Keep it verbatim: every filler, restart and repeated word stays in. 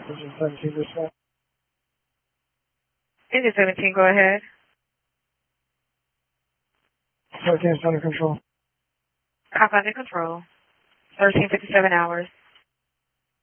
Engine seventeen percent. Engine seventeen, go ahead. seventeen is under control. Hop under control. thirteen fifty-seven hours.